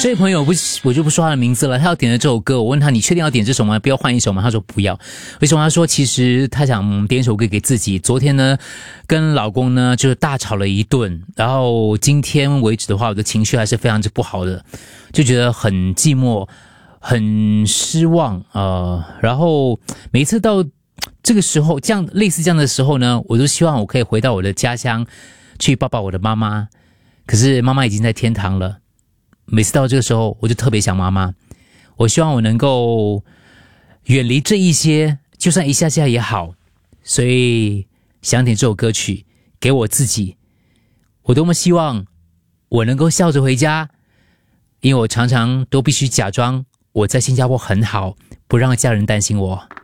这位朋友我就不说他的名字了，他要点的这首歌，我问他你确定要点这首吗？不要换一首吗？他说不要。为什么？他说其实他想点一首歌给自己。昨天呢跟老公呢就是大吵了一顿，然后今天为止的话我的情绪还是非常之不好的，就觉得很寂寞很失望然后每一次到这个时候类似这样的时候呢，我都希望我可以回到我的家乡去抱抱我的妈妈，可是妈妈已经在天堂了。每次到这个时候我就特别想妈妈，我希望我能够远离这一些，就算一下下也好，所以想点这首歌曲给我自己。我多么希望我能够笑着回家，因为我常常都必须假装我在新加坡很好，不让家人担心我。